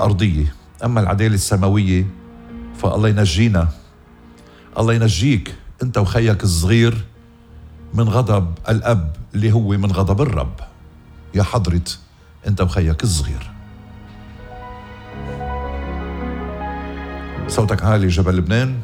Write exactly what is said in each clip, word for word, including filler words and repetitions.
الأرضية. أما العدالة السماوية فالله ينجينا، الله ينجيك أنت وخيك الصغير من غضب الأب اللي هو من غضب الرب. يا حضرة أنت وخيك الصغير. صوتك عالي جبل لبنان.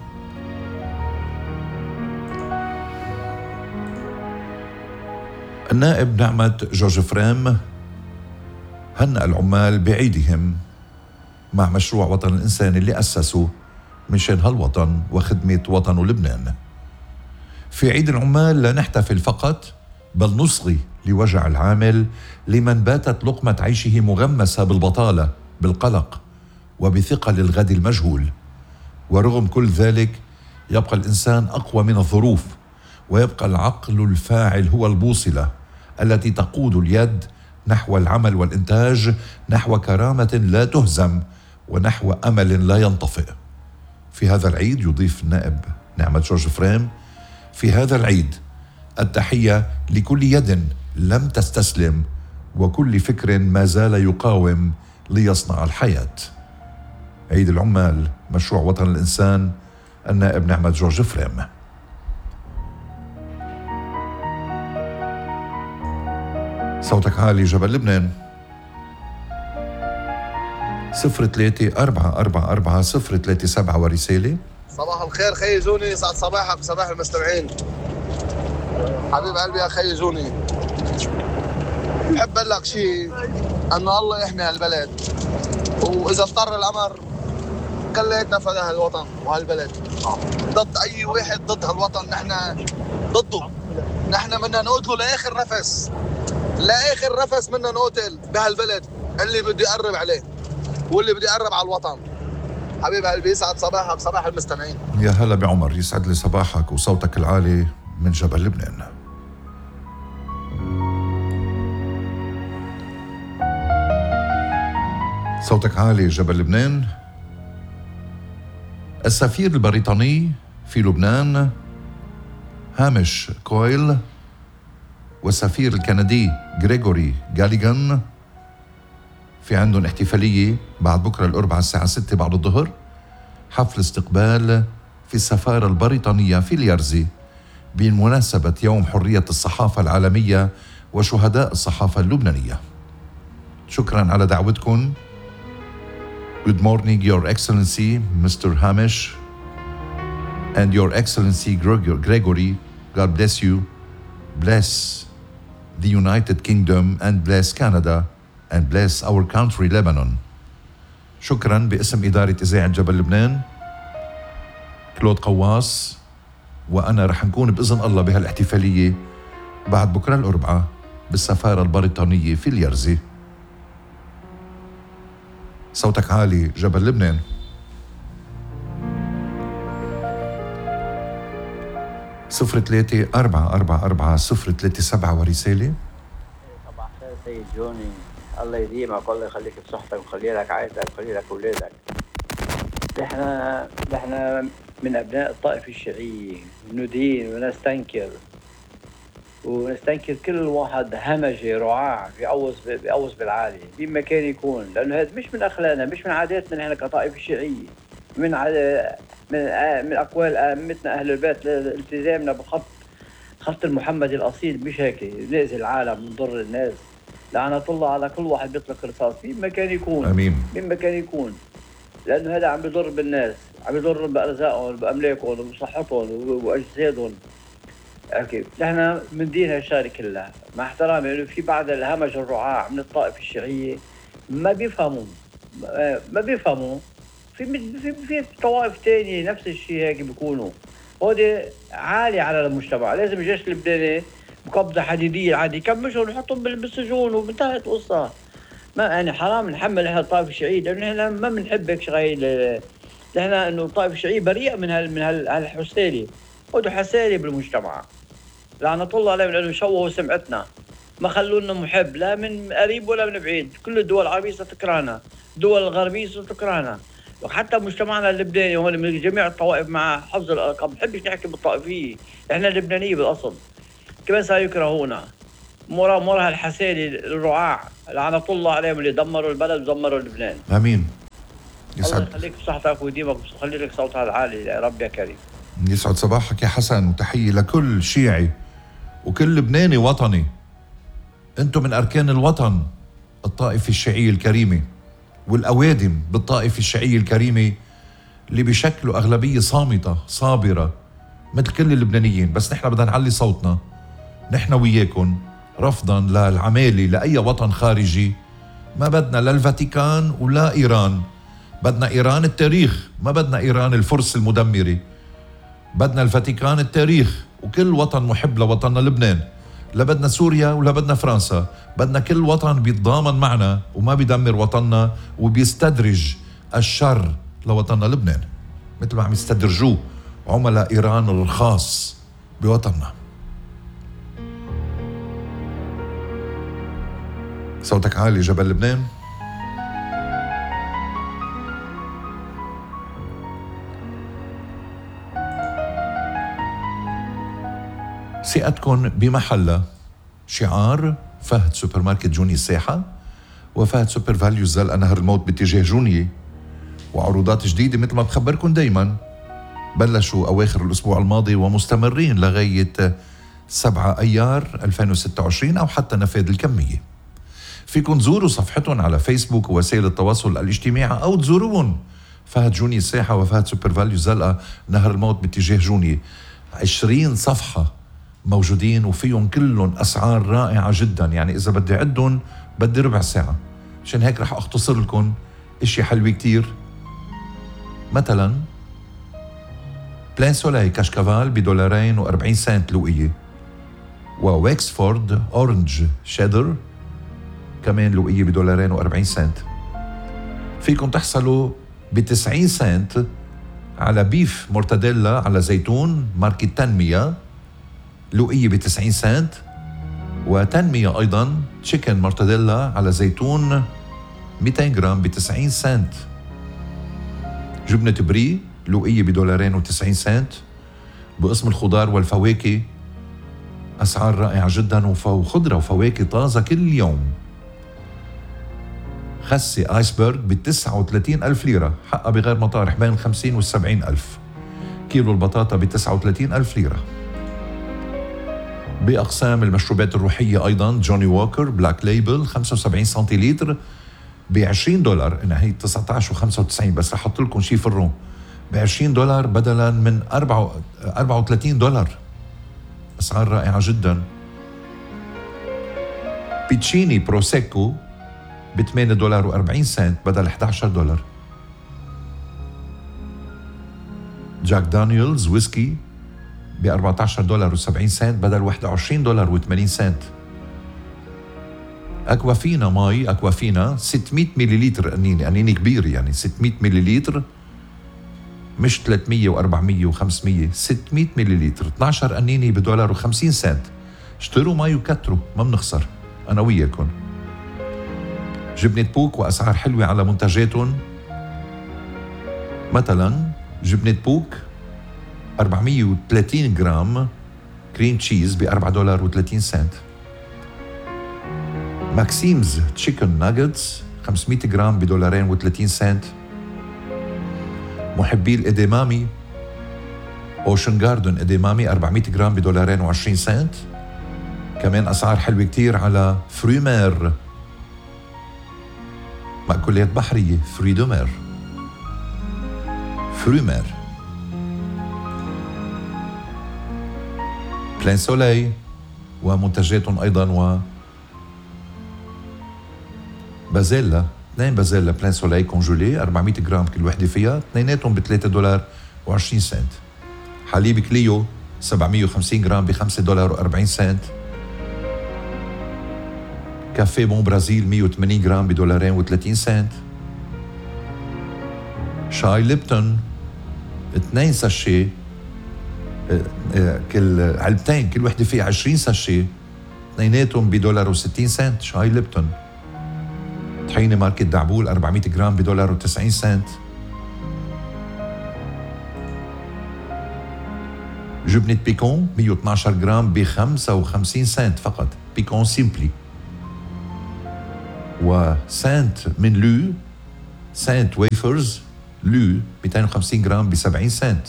النائب نعمة جورج فريم هنأ العمال بعيدهم مع مشروع وطن الإنسان اللي أسسه مشان هالوطن وخدمة وطنه لبنان. في عيد العمال لا نحتفل فقط بل نصغي لوجع العامل لمن باتت لقمة عيشه مغمسة بالبطالة، بالقلق وبثقل الغد المجهول. ورغم كل ذلك يبقى الإنسان أقوى من الظروف، ويبقى العقل الفاعل هو البوصلة التي تقود اليد نحو العمل والإنتاج، نحو كرامة لا تهزم ونحو أمل لا ينطفئ. في هذا العيد يضيف النائب نعمة جورج فريم: في هذا العيد التحية لكل يد لم تستسلم وكل فكر ما زال يقاوم ليصنع الحياة. عيد العمال، مشروع وطن الإنسان، النائب نعمة جورج فريم. صوتك عالي جبل لبنان. صفر ثلاثة أربعة أربعة أربعة صفر ثلاثة سبعة ورسالة. صباح الخير خي زوني، سعد صباحك وصباح المستمعين. حبيب قلبي يا خي زوني، بحب اقول لك شيء، انه الله يحمي هالبلد، واذا اضطر الامر كليتنا فداء هالوطن وهالبلد. ضد اي واحد ضد هالوطن، نحن ضده. نحن بدنا نقتله لاخر نفس، لاخر نفس بدنا نقتل بهالبلد اللي بده يقرب عليه واللي بده يقرب على الوطن. حبيب قلبي يسعد صباحك صباح المستمعين. يا هلا بعمر، يسعد لي صباحك وصوتك العالي من جبل لبنان. صوتك عالي جبل لبنان. السفير البريطاني في لبنان هامش كويل والسفير الكندي غريغوري غاليغان في عندهم احتفالية بعد بكرة الأربعاء الساعة ستة بعد الظهر، حفل استقبال في السفارة البريطانية في اليرزي بمناسبة يوم حرية الصحافة العالمية وشهداء الصحافة اللبنانية. شكرا على دعوتكم. Good morning, Your Excellency, Mister Hamish, and Your Excellency Gregory. God bless you. Bless the United Kingdom and bless Canada and bless our country Lebanon. شكرا باسم إدارة إذاعة جبل لبنان، كلود قواص، وأنا رح نكون بإذن الله بهالاحتفالية بعد بكرة الأربعاء بالسفارة البريطانية في اليرزي. صوتك عالي جبل لبنان. صفر ثلاثة أربعة أربعة أربعة صفر ثلاثة سبعة ورسالة. صباح الخير سيد جوني، الله يديمك والله يخليك بصحتك ويخلي لك عائلتك ويخلي لك أولادك. نحن نحن من أبناء الطائفة الشيعية ندين ونستنكر ونستنكر كل واحد همجي رعاع بيقوص بيقوص بالعالي بما كان يكون، لأنه هذا مش من أخلاقنا، مش من عاداتنا نحن كطائفة شيعية، من من من أقوال أئمتنا أهل البيت، التزامنا بخط خط المحمدي الأصيل. مش هيك نأذي العالم ونضر الناس. لعنة الله على كل واحد بيطلق رصاص بما كان يكون. آمين. بما كان يكون، لأنه هذا عم بيضر بالناس، عم بيضر بأرزاقهم بأملاكهم وبصحتهم وأجسادهم. أكيد نحن من دين هالشارع كلها، مع احترامي إنه في بعض الهمج الرعاع من الطائفة الشيعية ما بيفهموا ما بيفهموا في في في طوائف تانية نفس الشيء هيك بيكونوا. هودي عالي على المجتمع، لازم الجيش اللبناني بقبضة حديدية عادي يكمشوا ونحطهم بالسجون وبانتهت القصة. ما يعني حرام نحمل احنا الطائفة الشيعية، لأنه احنا ما بنحب هيك شغايل. نحن إنه الطائفة الشيعية بريئة من هال من هالحسالة، هودي حسالة بالمجتمع. لعنة الله عليهم لأنه شوهوا سمعتنا، ما خلونا محب لا من قريب ولا من بعيد. كل الدول العربية ستكرهنا، الدول الغربية ستكرهنا، وحتى مجتمعنا اللبناني هون من جميع الطوائف مع حفظ الألقاب. بنحبش نحكي بالطائفية، إحنا لبنانية بالأصل. كمان سيكرهونا مرة مرة هالحسالة الرعاع، لعنة الله عليهم اللي دمروا البلد ودمروا لبنان. آمين. الله يسعد يخليك بصحتك ويديمك ويخلي لك صوتها العالي يا رب يا كريم. يسعد صباحك يا حسن، وتحية لكل شيعي وكل لبناني وطني. انتم من أركان الوطن، الطائفة الشيعية الكريمة والأوادم بالطائفة الشيعية الكريمة اللي بيشكلوا أغلبية صامتة صابرة مثل كل اللبنانيين. بس نحن بدنا نعلي صوتنا نحن وياكم رفضا للعمالة لأي وطن خارجي. ما بدنا لا الفاتيكان ولا إيران، بدنا إيران التاريخ، ما بدنا إيران الفرس المدمرة. بدنا الفاتيكان التاريخ وكل وطن محب لوطننا لبنان. لا بدنا سوريا ولا بدنا فرنسا، بدنا كل وطن بيتضامن معنا وما بيدمر وطننا وبيستدرج الشر لوطننا لبنان مثل ما عم يستدرجوه عملاء إيران الرخاص بوطننا. صوتك عالي جبل لبنان. ثقتكم بمحلها. شعار فهد سوبر ماركت جوني الساحة وفهد سوبر فاليو الزلقة نهر الموت باتجاه جونية، وعروضات جديدة مثل ما بخبركم دايما. بلشوا أواخر الأسبوع الماضي ومستمرين لغاية سبعة أيار ألفين وستة وعشرين أو حتى نفاذ الكمية. فيكن تزوروا صفحتهم على فيسبوك ووسائل التواصل الاجتماعي أو تزوروهم فهد جوني الساحة وفهد سوبر فاليو الزلقة نهر الموت باتجاه جونية. عشرين صفحة موجودين وفيهم كلهم أسعار رائعة جدا. يعني إذا بدي عدهم بدي ربع ساعة، عشان هيك رح أختصر لكم إشي حلوة كتير. مثلا بلان سولاي كاشكافال بدولارين وأربعين سنت لوقية، وويكسفورد أورنج شيدر كمان لوقية بدولارين وأربعين سنت. فيكم تحصلوا بتسعين سنت على بيف مورتاديلا على زيتون ماركة تنمية لوقية بتسعين سنت، وتنمية أيضا تشيكن مورتاديلا على زيتون مئتين جرام بتسعين سنت. جبنة بري لوقية بدولارين وتسعين سنت. بقسم الخضار والفواكه أسعار رائعة جدا وخضرة وفواكه طازة كل يوم. خسة آيسبرغ بتسعة وثلاثين ألف ليرة، حقها بغير مطارح بين الخمسين والسبعين ألف. كيلو البطاطا بتسعة وثلاثين ألف ليرة. بأقسام المشروبات الروحية أيضا جوني ووكر بلاك ليبل خمسة وسبعين سنتيلتر بعشرين دولار، إنها هي تسعة عشر وخمسة وتسعين، بس رح أحط لكم شي في الروم بعشرين دولار بدلا من أربعة وثلاثين دولار. أسعار رائعة جدا. بيتشيني بروسيكو ب ثمانية دولار وأربعين سنت بدل أحد عشر دولار. جاك دانييلز ويسكي ب أربعة عشر دولار وسبعين سنت بدل واحد وعشرين دولار وثمانين سنت. أكوافينا ماي أكوافينا ستمئة مليلتر قنينة قنينة كبير، يعني ستمئة مليلتر مش ثلاثمئة وأربعمئة وخمسمئة، ستمئة مليلتر اثني عشر قنينة بدولار وخمسين سنت. اشتروا ماي وكتروا ما بنخسر أنا وياكم. جبنة بوك وأسعار حلوة على منتجاتهم. مثلا جبنة بوك أربعمئة وثلاثين جرام كريم تشيز ب أربعة دولار وثلاثين سنت. ماكسيمز تشيكن ناجتس خمسمئة جرام بدولارين وثلاثين سنت. محبي الإديمامي أوشن جاردن إديمامي أربعمئة جرام بدولارين وعشرين سنت. كمان أسعار حلوة كتير على فريمير مأكولات بحرية فريدومير فريمير. بلان سولاي ومنتجاتهم أيضا، و بازيلا اثنين بازيلا بلان سولاي كونجولي أربعمئة جرام كل وحدة فيها، اثنيناتهم ب ثلاثة دولار وعشرين سنت. حليب كليو سبعمئة وخمسين جرام ب خمسة دولار وأربعين سنت. كافيه بون برازيل مئة وثمانين جرام بدولارين وثلاثين سنت. شاي ليبتون اثنين ساشي كل علبتين كل وحده فيها عشرين ساشي، اثنيناتهم بدولار وستين سنت. شاي ليبتون. طحينه ماركة دعبول أربعمئة جرام بدولار وتسعين سنت. جبنة بيكون مئة واثني عشر جرام ب خمسة وخمسين سنت فقط، بيكون سيمبلي. وسانت من لو سنت ويفرز لو مئتين وخمسين جرام ب سبعين سنت.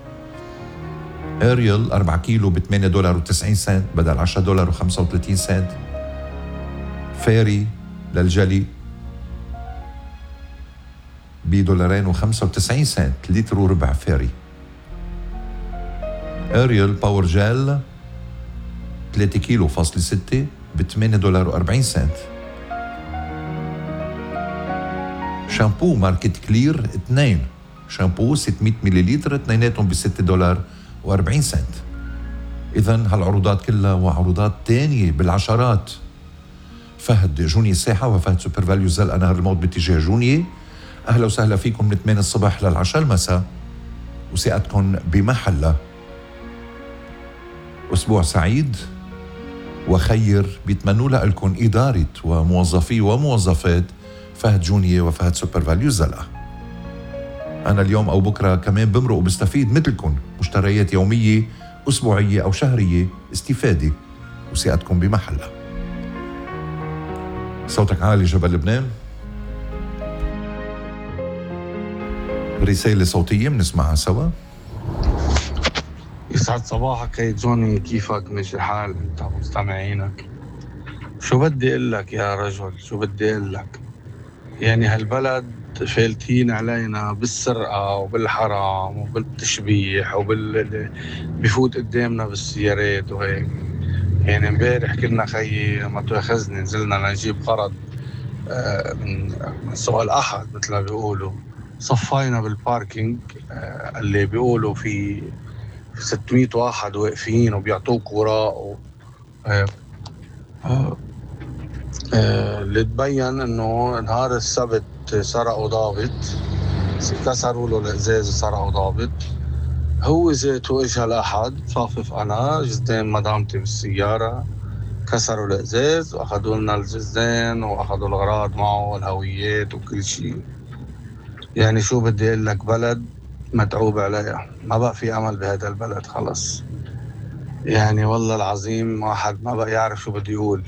اريل أربعة كيلو ب ثمانية دولار وتسعين سنت بدل عشرة دولار وخمسة وثلاثين سنت. فيري للجلي بدولارين وخمسة وتسعين سنت لتر وربع فيري. اريل باور جيل ثلاثة كيلو فاصل ستة ب ثمانية دولار وأربعين سنت. شامبو ماركة كلير اثنين شامبو ستمئة مليلتر اثنيناتهم ب ستة دولار وأربعين سنت. إذن هالعروضات كلها وعروضات تانية بالعشرات. فهد جوني ساحة وفهد سوبر فاليو زلقة نهر الموت باتجاه جوني. أهلا وسهلا فيكم من ثمانية الصبح للعشاء المساء وثقتكم بمحلة. أسبوع سعيد وخير بيتمنوا لكم إدارة وموظفي وموظفات فهد جونية وفهد سوبر فاليو زلقة. أنا اليوم أو بكرة كمان بمرق وبستفيد مثلكم مشتريات يومية أسبوعية أو شهرية استفادة وثقتكم بمحلة. صوتك عالي جبل لبنان. رسالة صوتية بنسمعها سوا. يسعد صباحك يا جوني، كيفك؟ ماشي الحال انت مستمعينك؟ شو بدي اقول لك يا رجل، شو بدي اقول لك؟ يعني هالبلد فالتين علينا بالسرقة وبالحرام وبالتشبيح وبال بفوت قدامنا بالسيارات وهيك. يعني امبارح كنا خيي لما تواخذني نزلنا نجيب قرض آه من من سوق الأحد مثل ما بيقولوا. صفينا بالباركينج آه اللي بيقولوا في ستمئة واحد واقفين وبيعطوك وراء آه آه آه اللي تبين انه نهار السبت سرقوا ضابط، كسروا له الازاز وسرقوا ضابط. هو ذاته اجى الاحد صافف انا جزدان مدامتي بالسياره، كسروا الازاز واخذوا لنا الجزدان واخذوا الاغراض معه والهويات وكل شيء. يعني شو بدي اقول لك، بلد متعوب عليها، ما بقى في امل بهذا البلد خلص. يعني والله العظيم واحد ما بقى يعرف شو بده يقول.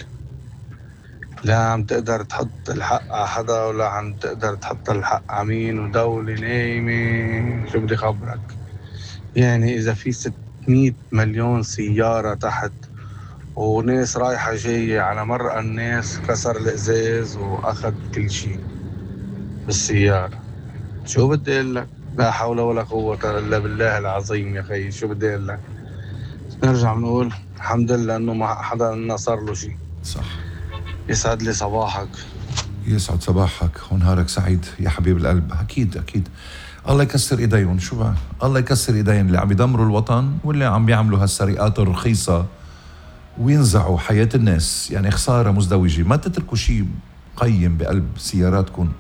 لا عم تقدر تحط الحق على حدا ولا عم تقدر تحط الحق على مين، ودولة نايمة. شو بدي خبرك؟ يعني إذا في ستمئة مليون سيارة تحت وناس رايحة جاية على مرأى الناس، كسر الإزاز وأخذ كل شيء بالسيارة. شو بدي أقول لك؟ لا حول ولا قوة إلا بالله العظيم يا خي. شو بدي أقول لك؟ نرجع نقول الحمد لله إنه ما حدا صار له شيء. صح. يسعد لي صباحك. يسعد صباحك ونهارك سعيد يا حبيب القلب. أكيد أكيد الله يكسر إيديهم. شو بقى؟ الله يكسر إيديهم اللي عم يدمروا الوطن واللي عم بيعملوا هالسرقات الرخيصة وينزعوا حياة الناس. يعني خسارة مزدوجة. ما تتركوا شيء قيم بقلب سياراتكم.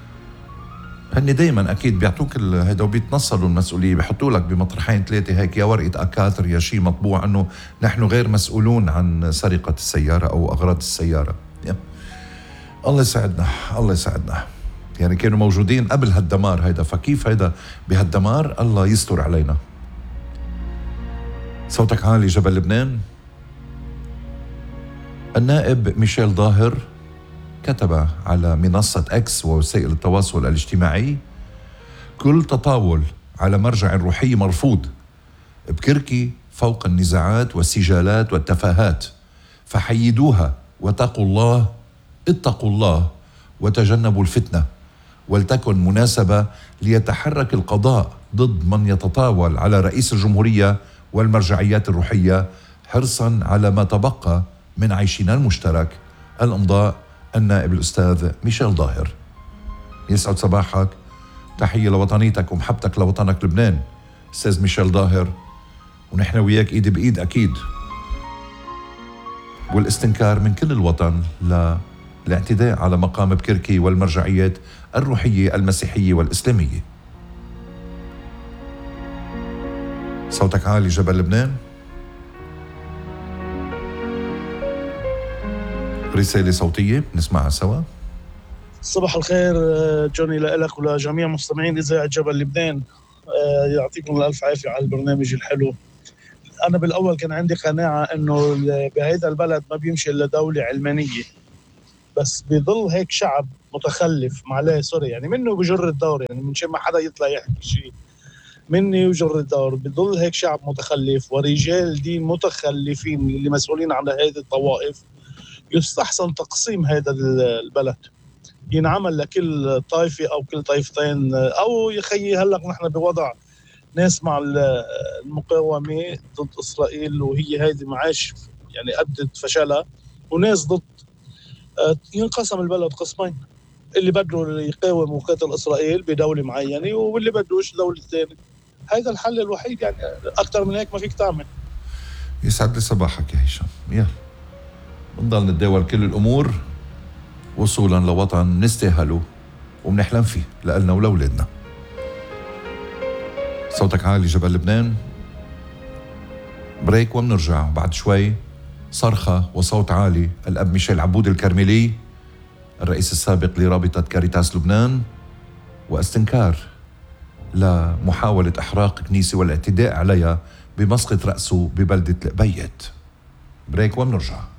هني دايما أكيد بيعطوك هيدا وبيتنصلوا المسؤولية، بيحطوا لك بمطرحين ثلاثة هيك يا ورقة أكاتر يا شيء مطبوع أنه نحن غير مسؤولون عن سرقة السيارة أو أغراض السيارة. الله يساعدنا الله يساعدنا. يعني كانوا موجودين قبل هالدمار هيدا، فكيف هيدا بهالدمار الله يستر علينا. صوتك عالي جبل لبنان. النائب ميشيل ظاهر كتب على منصة اكس ووسائل التواصل الاجتماعي: كل تطاول على مرجع روحي مرفوض. بكركي فوق النزاعات والسجالات والتفاهات، فحيدوها واتقوا الله اتقوا الله وتجنبوا الفتنة، ولتكن مناسبة ليتحرك القضاء ضد من يتطاول على رئيس الجمهورية والمرجعيات الروحية حرصا على ما تبقى من عيشنا المشترك. الإمضاء النائب الأستاذ ميشيل ظاهر. يسعد صباحك. تحية لوطنيتك ومحبتك لوطنك لبنان أستاذ ميشيل ظاهر، ونحن وياك إيد بإيد أكيد. والاستنكار من كل الوطن للاعتداء على مقام بكركي والمرجعيات الروحية المسيحية والإسلامية. صوتك عالي جبل لبنان. رسالة صوتية نسمعها سوا. صباح الخير جوني لك ولجميع مستمعين إذاعة جبل لبنان. يعطيكم الألف عافية على البرنامج الحلو. أنا بالأول كان عندي قناعة أنه بهذا البلد ما بيمشي إلا دولة علمانية، بس بيضل هيك شعب متخلف، معليه سوري يعني، منه بجر الدور، يعني من شيء ما حدا يطلع يحكي شيء مني وجر الدور. بيضل هيك شعب متخلف ورجال دين متخلفين اللي مسؤولين عن هذه الطوائف. يستحسن تقسيم هذا البلد، ينعمل لكل طائفة أو كل طائفتين، أو يخيي هلق نحن بوضع ناس مع المقاومة ضد إسرائيل وهي هذه معاش يعني أدت فشلها، وناس ضد. ينقسم البلد قسمين، اللي بده يقاوم ويقاتل إسرائيل بدولة معينة، واللي بدوش دولة ثانية. هذا الحل الوحيد، يعني أكثر من هيك ما فيك تعمل. يسعد لي صباحك يا هشام. يلا بنضل نتداول كل الأمور وصولا لوطن نستاهله وبنحلم فيه لألنا ولأولادنا. صوتك عالي جبل لبنان. بريك وبنرجع بعد شوي. صرخة وصوت عالي الأب ميشيل عبود الكرملي الرئيس السابق لرابطة كاريتاس لبنان، واستنكار لمحاولة إحراق كنيسة والاعتداء عليها بمسقط رأسه ببلدة الأبيت. بريك وبنرجع.